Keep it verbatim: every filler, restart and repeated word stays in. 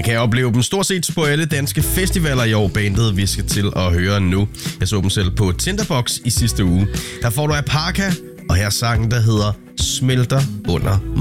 Man kan opleve dem stort set på alle danske festivaler i år, bandet vi skal til at høre nu. Jeg så dem selv på Tinderbox i sidste uge. Her får du Aparka, og her er sangen, der hedder Smelter under